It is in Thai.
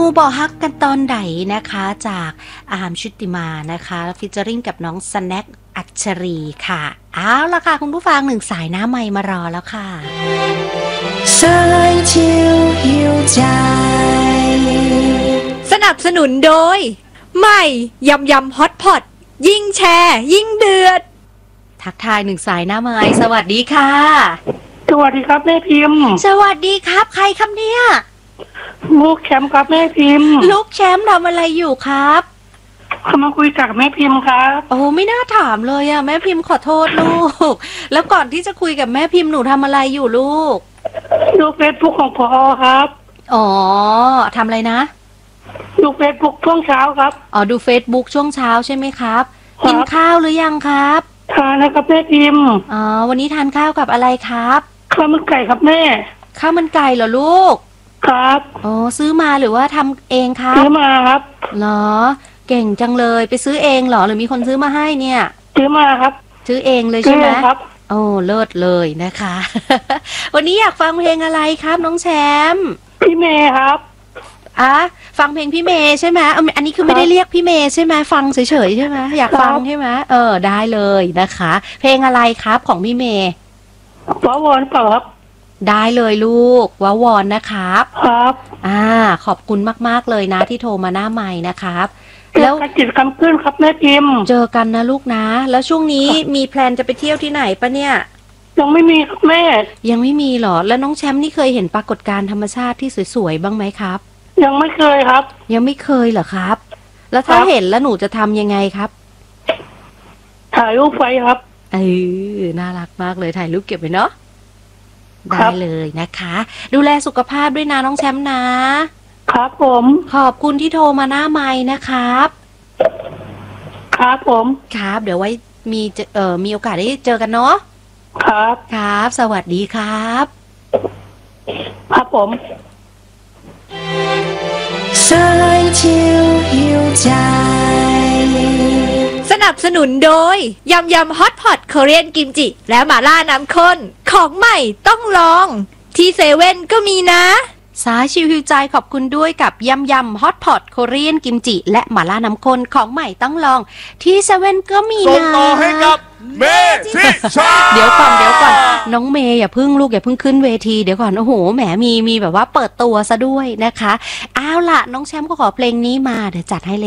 บ่ฮักกันตอนไหนนะคะจากอาร์มชุติมานะคะฟีเจอริ่งกับน้องสแน็คอัญชรีค่ะเอาละค่ะคุณผู้ฟังหนึ่งสายหน้าไมค์มารอแล้วค่ะสายชิวหิวใจสนับสนุนโดยใหม่ยำยำฮอตพอตยิ่งแชร์ยิ่งเดือดทักทายหนึ่งสายหน้าไมค์สวัสดีค่ะสวัสดีครับแม่พิมพ์สวัสดีครับใครครับเนี่ยลูกแชมป์ครับแม่พิมพ์ลูกแชมป์ทำอะไรอยู่ครับเขามาคุยกับแม่พิมพ์ครับโอ้ไม่น่าถามเลยอ่ะแม่พิมพ์ขอโทษลูกแล้วก่อนที่จะคุยกับแม่พิมพ์หนูทำอะไรอยู่ลูกดูเฟซบุ๊กของพอครับอ๋อทำอะไรนะดูเฟซบุ๊กช่วงเช้าครับอ๋อดูเฟซบุ๊กช่วงเช้าใช่ไหมครับกินข้าวหรือยังครับทานนะครับแม่พิมพ์อ๋อวันนี้ทานข้าวกับอะไรครับข้าวมันไก่ครับแม่ข้าวมันไก่เหรอลูกครับอ๋อซื้อมาหรือว่าทำเองครับซื้อมาครับเหรอเก่งจังเลยไปซื้อเองเหรอหรือมีคนซื้อมาให้เนี่ยซื้อมาครับซื้อเองเลยใช่ไหมครับโอ้เลิศเลยนะคะ วันนี้อยากฟังเพลงอะไรครับน้องแชมป์พี่เมย์ครับฟังเพลงพี่เมย์ใช่ไหมอันนี้คือไม่ได้เรียกพี่เมย์ใช่ไหมฟังเฉยๆใช่ไหมอยากฟังใช่ไหมได้เลยนะคะเพลงอะไรครับของพี่เมย์ว้าวอนเปล่าครับได้เลยลูกว้าวอนนะครับครับขอบคุณมากๆเลยนะที่โทรมาหน้าไมค์นะครับแล้วกิจกรรมขึ้นครับแม่พิมพ์เจอกันนะลูกนะแล้วช่วงนี้มีแพลนจะไปเที่ยวที่ไหนปะเนี่ยยังไม่มีครับแม่ยังไม่มีหรอแล้วน้องแชมป์นี่เคยเห็นปรากฏการณ์ธรรมชาติที่สวยๆบ้างไหมครับยังไม่เคยครับยังไม่เคยเหรอครับแล้วถ้าเห็นแล้วหนูจะทำยังไงครับถ่ายรูปไว้ครับน่ารักมากเลยถ่ายรูปเก็บไว้เนาะได้เลยนะคะดูแลสุขภาพด้วยนะน้องแชมป์นะครับผมขอบคุณที่โทรมาหน้าไมค์นะครับครับผมครับเดี๋ยวไว้มีโอกาสได้เจอกันเนาะครับครับสวัสดีครับครับผมสายชิวหิวใจสนับสนุนโดยยำยำฮอตพอตคอเรียนกิมจิและหม่าล่าน้ำข้นของใหม่ต้องลองที่เซเว่นก็มีนะสายชิวหิวใจขอบคุณด้วยกับยำยำฮอตพอตโคเรียนกิมจิและหม่าล่าน้ำข้นของใหม่ต้องลองที่เซเว่นก็มีนะส่งต่อให้กับเมทิชาเดี๋ยวก่อนน้องเมย์อย่าพึ่งลูกอย่าพึ่งขึ้นเวทีเดี๋ยวก่อนโอ้โหแหมมีแบบว่าเปิดตัวซะด้วยนะคะเอาล่ะน้องแชมป์ก็ขอเพลงนี้มาเดี๋ยวจัดให้เลย